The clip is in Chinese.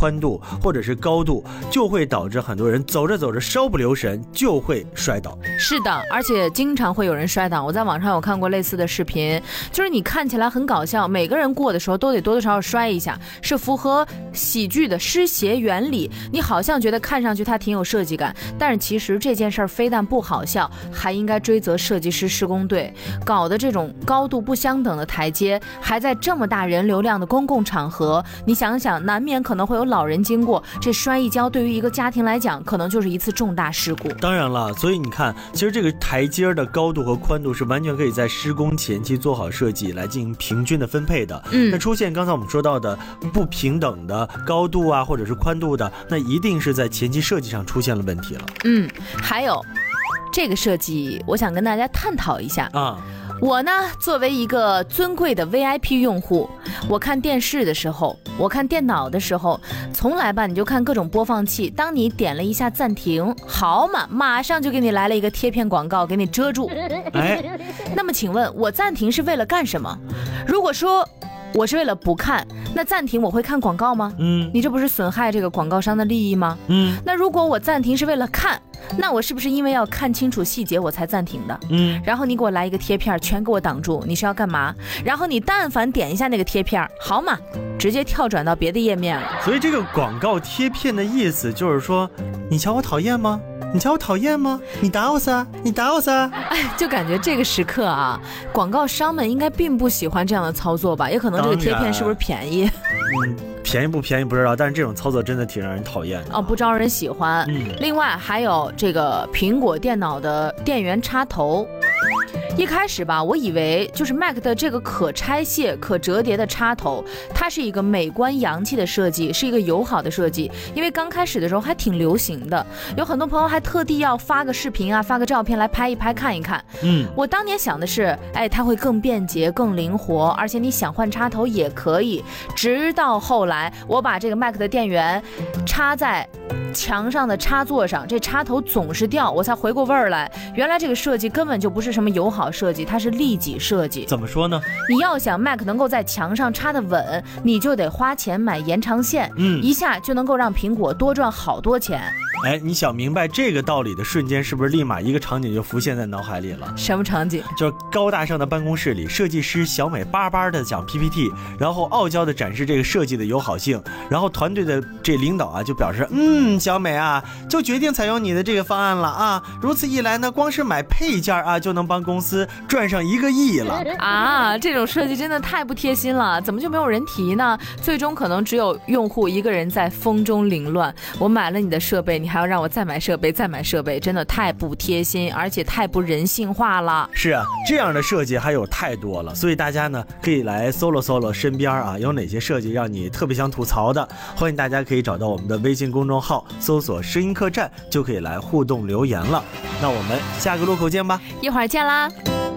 宽度或者是高度，就会导致很多人走着走着稍不留神就会摔倒。 是的，而且经常会有人摔倒。我在网上有看过类似的视频，就是你看起来很搞笑，每个人过的时候都得多多少少摔一下，是符合喜剧的施鞋原理。你好像觉得看上去它挺有设计感，但是其实这件事儿非但不好笑，还应该追责设计师施工队，搞的这种高度不相等的台阶，还在这么大人流量的公共场合，你想想，难免可能会有老人经过，这摔一跤对于一个家庭来讲，可能就是一次重大事故。 当然了，所以你看，其实这个台阶的高度和宽度是完全可以在施工前期做好设计，来进行平均的分配的。那出现刚才我们说到的不平等的高度啊，或者是宽度的，那一定是在前期设计上出现了问题了。 还有这个设计，我想跟大家探讨一下啊。 我呢，作为一个尊贵的 VIP 用户，我看电视的时候，我看电脑的时候，从来吧你就看各种播放器，当你点了一下暂停，好嘛，马上就给你来了一个贴片广告给你遮住。那么请问我暂停是为了干什么？如果说我是为了不看，那暂停我会看广告吗？你这不是损害这个广告商的利益吗？那如果我暂停是为了看，那我是不是因为要看清楚细节我才暂停的？然后你给我来一个贴片全给我挡住，你是要干嘛？然后你但凡点一下那个贴片，好嘛，直接跳转到别的页面了。 所以这个广告贴片的意思就是说，你瞧我讨厌吗？你瞧我讨厌吗？你打我噻，你打我噻！ 就感觉这个时刻啊，广告商们应该并不喜欢这样的操作吧？也可能这个贴片是不是便宜？ 便宜不便宜不知道，但是这种操作真的挺让人讨厌的不招人喜欢。另外还有这个苹果电脑的电源插头。一开始吧，我以为就是 Mac 的这个可拆卸、可折叠的插头，它是一个美观洋气的设计，是一个友好的设计。因为刚开始的时候还挺流行的，有很多朋友还特地要发个视频啊、发个照片来拍一拍、看一看。我当年想的是，它会更便捷、更灵活，而且你想换插头也可以。直到后来，我把这个 Mac 的电源插在墙上的插座上，这插头总是掉，我才回过味儿来，原来这个设计根本就不是什么友好设计，它是利己设计。 怎么说呢？ 你要想 Mac 能够在墙上插得稳，你就得花钱买延长线，一下就能够让苹果多赚好多钱。 你想明白这个道理的瞬间，是不是立马一个场景就浮现在脑海里了？ 什么场景？ 就是高大上的办公室里，设计师小美巴巴的讲 PPT， 然后傲娇的展示这个设计的友好性，然后团队的这领导啊就表示，小美啊，就决定采用你的这个方案了啊，如此一来呢，光是买配件啊就能帮公司赚上1个亿了啊！这种设计真的太不贴心了，怎么就没有人提呢？最终可能只有用户一个人在风中凌乱。我买了你的设备，你还要让我再买设备，再买设备，真的太不贴心，而且太不人性化了。 是啊，这样的设计还有太多了，所以大家呢可以来搜罗身边啊有哪些设计让你特别想吐槽的，欢迎大家可以找到我们的微信公众号，搜索声音客栈就可以来互动留言了。那我们下个路口见吧， 一会儿见啦。